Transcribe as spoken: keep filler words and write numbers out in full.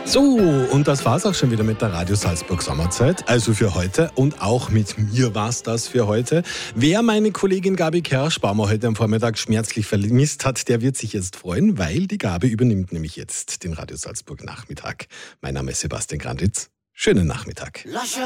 So, und das war's auch schon wieder mit der Radio Salzburg Sommerzeit, also für heute. Und auch mit mir war's das für heute. Wer meine Kollegin Gabi Kerschbaumer heute am Vormittag schmerzlich vermisst hat, der wird sich jetzt freuen, weil die Gabi übernimmt nämlich jetzt den Radio Salzburg Nachmittag. Mein Name ist Sebastian Granditz. Schönen Nachmittag.